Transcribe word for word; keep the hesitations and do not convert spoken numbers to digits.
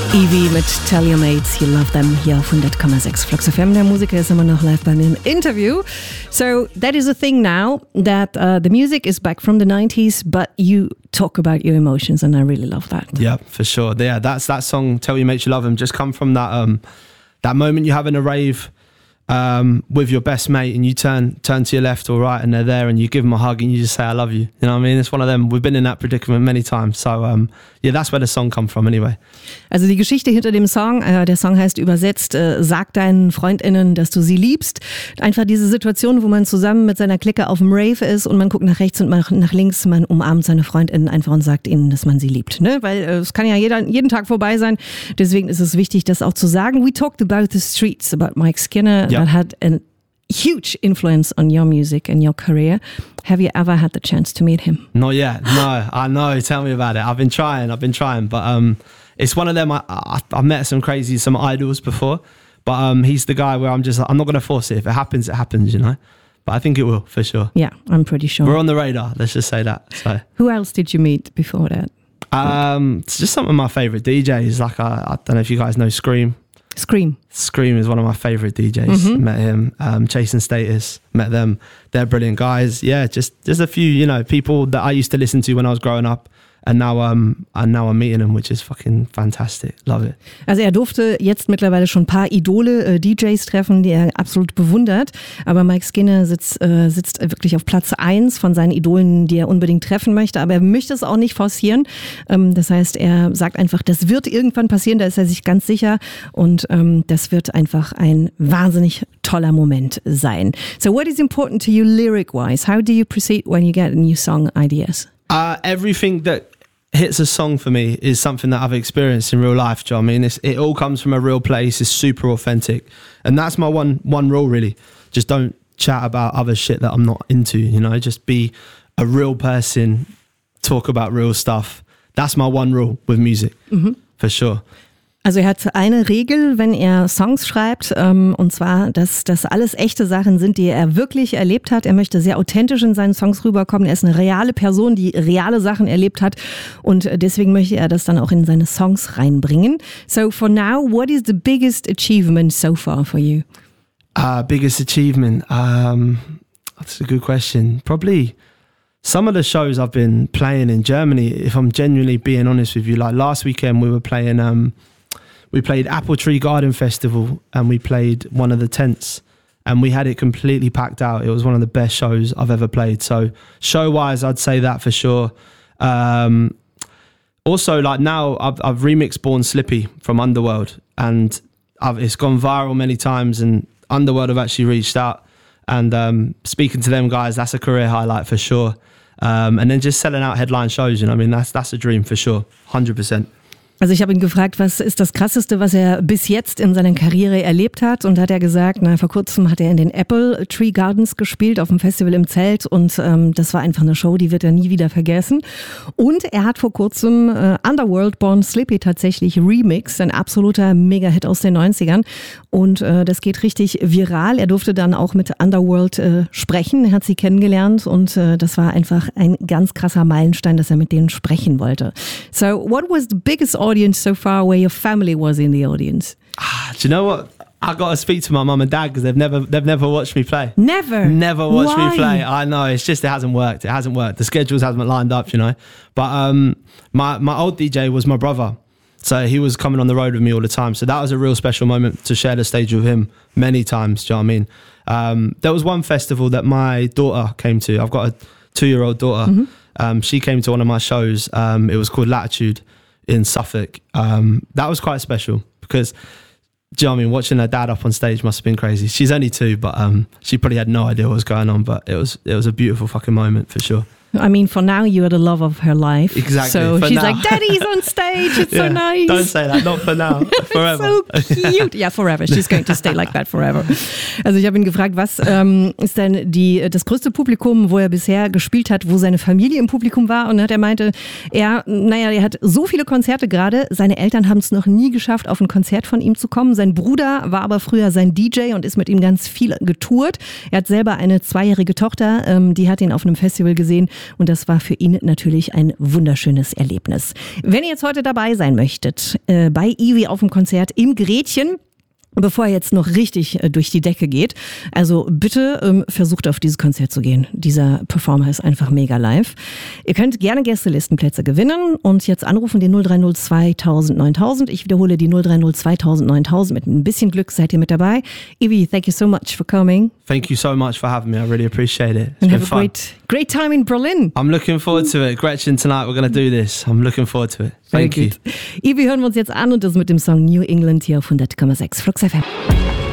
Evie mit Tell Your Mates You Love Them hier auf hundert Komma sechs Flux F M. Der Musiker ist immer noch live bei mir im Interview. So that is a thing now, that uh, the music is back from the nineties, but you talk about your emotions and I really love that. Yeah, for sure. Yeah, that's that song, Tell Your Mates You Love Them, just come from that um, that moment you have in a rave um, with your best mate and you turn turn to your left or right and they're there and you give them a hug and you just say, I love you. You know what I mean? It's one of them. We've been in that predicament many times. So um, yeah, that's where the song come from anyway. Also die Geschichte hinter dem Song, äh, der Song heißt übersetzt, äh, sag deinen FreundInnen, dass du sie liebst. Einfach diese Situation, wo man zusammen mit seiner Clique auf dem Rave ist und man guckt nach rechts und nach, nach links, man umarmt seine FreundInnen einfach und sagt ihnen, dass man sie liebt. Ne? Weil äh, es kann ja jeder, jeden Tag vorbei sein. Deswegen ist es wichtig, das auch zu sagen. We talked about the streets, about Mike Skinner. Ja. That had an huge influence on your music and your career. Have you ever had the chance to meet him? Not yet. No, I know. Tell me about it. I've been trying. I've been trying, but um, it's one of them. I, I I've met some crazy, some idols before, but um, he's the guy where I'm just. I'm not going to force it. If it happens, it happens. You know. But I think it will for sure. Yeah, I'm pretty sure. We're on the radar. Let's just say that. So. Who else did you meet before that? Um, it's just some of my favorite D Js. Like I, I don't know if you guys know Scream. Scream. Scream is one of my favorite D Js. Mm-hmm. Met him. Um, Chasing Status. Met them. They're brilliant guys. Yeah, just just a few, you know, people that I used to listen to when I was growing up. And now, um, and now I'm meeting them, which is fucking fantastic. Love it. Also er durfte jetzt mittlerweile schon ein paar Idole, äh, D Js treffen, die er absolut bewundert. Aber Mike Skinner sitzt, äh, sitzt wirklich auf Platz eins von seinen Idolen, die er unbedingt treffen möchte. Aber er möchte es auch nicht forcieren. Ähm, das heißt, er sagt einfach, das wird irgendwann passieren, da ist er sich ganz sicher. Und ähm, das wird einfach ein wahnsinnig toller Moment sein. So what is important to you lyric-wise? How do you proceed when you get new song ideas? Uh, everything that hits a song for me is something that I've experienced in real life. Do you know what I mean? It's, it all comes from a real place. It's super authentic. And that's my one one rule, really. Just don't chat about other shit that I'm not into, you know? Just be a real person, talk about real stuff. That's my one rule with music, mm-hmm. for sure. Also er hat eine Regel, wenn er Songs schreibt, ähm, und zwar, dass das alles echte Sachen sind, die er wirklich erlebt hat. Er möchte sehr authentisch in seinen Songs rüberkommen. Er ist eine reale Person, die reale Sachen erlebt hat und deswegen möchte er das dann auch in seine Songs reinbringen. So for now, what is the biggest achievement so far for you? Uh, biggest achievement? Um, that's a good question. Probably some of the shows I've been playing in Germany, if I'm genuinely being honest with you. Like last weekend we were playing... Um, We played Apple Tree Garden Festival and we played one of the tents and we had it completely packed out. It was one of the best shows I've ever played. So show-wise, I'd say that for sure. Um, also, like now, I've, I've remixed Born Slippy from Underworld and I've, it's gone viral many times and Underworld have actually reached out and um, speaking to them guys, that's a career highlight for sure. Um, and then just selling out headline shows, you know what I mean? That's, that's a dream for sure, one hundred percent. Also ich habe ihn gefragt, was ist das Krasseste, was er bis jetzt in seiner Karriere erlebt hat und hat er gesagt, na vor kurzem hat er in den Apple Tree Gardens gespielt auf dem Festival im Zelt und ähm, das war einfach eine Show, die wird er nie wieder vergessen und er hat vor kurzem äh, Underworld Born Slippy tatsächlich remixed, ein absoluter Mega-Hit aus den neunzigern und äh, das geht richtig viral. Er durfte dann auch mit Underworld äh, sprechen, er hat sie kennengelernt und äh, das war einfach ein ganz krasser Meilenstein, dass er mit denen sprechen wollte. So what was the biggest audience so far where your family was in the audience? Ah, do you know what? I got to speak to my mum and dad because they've never they've never watched me play. Never? Never watched Why? me play. I know, it's just it hasn't worked. It hasn't worked. The schedules haven't lined up, you know. But um, my, my old D J was my brother. So he was coming on the road with me all the time. So that was a real special moment to share the stage with him many times, do you know what I mean? Um, there was one festival that my daughter came to. I've got a two-year-old daughter. Mm-hmm. Um, she came to one of my shows. Um, it was called Latitude in Suffolk. Um, that was quite special because, do you know what I mean? Watching her dad up on stage must have been crazy. She's only two, but um, she probably had no idea what was going on. But it was it was a beautiful fucking moment for sure. I mean, for now, you are the love of her life. Exactly. So for she's now. like, Daddy's on stage. It's yeah, so nice. Don't say that. Not for now. Forever. So cute. Ja, forever. She's going to stay like that forever. Also ich habe ihn gefragt, was ähm, ist denn die, das größte Publikum, wo er bisher gespielt hat, wo seine Familie im Publikum war? Und er meinte, er, naja, er hat so viele Konzerte gerade. Seine Eltern haben es noch nie geschafft, auf ein Konzert von ihm zu kommen. Sein Bruder war aber früher sein D J und ist mit ihm ganz viel getourt. Er hat selber eine zweijährige Tochter, ähm, die hat ihn auf einem Festival gesehen. Und das war für ihn natürlich ein wunderschönes Erlebnis. Wenn ihr jetzt heute dabei sein möchtet, äh, bei Evie auf dem Konzert im Gretchen, bevor er jetzt noch richtig äh, durch die Decke geht. Also bitte ähm, versucht auf dieses Konzert zu gehen. Dieser Performer ist einfach mega live. Ihr könnt gerne Gästelistenplätze gewinnen und jetzt anrufen den null drei null zweitausend neuntausend. Ich wiederhole die null drei null zweitausend neuntausend. Mit ein bisschen Glück seid ihr mit dabei. Evie, thank you so much for coming. Thank you so much for having me. I really appreciate it. It's And been have a fun. great, great time in Berlin. I'm looking forward to it. Gretchen, tonight we're going to do this. I'm looking forward to it. Thank you. Evie hören wir uns jetzt an und das mit dem Song New England hier auf hundert Komma sechs Flux F M.